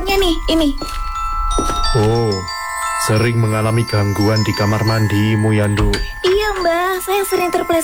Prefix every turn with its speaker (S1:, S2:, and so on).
S1: uangnya nih, ini.
S2: Oh, sering mengalami gangguan di kamar mandimu, Yandu.
S1: Iya, Mbak. Saya sering terpeleset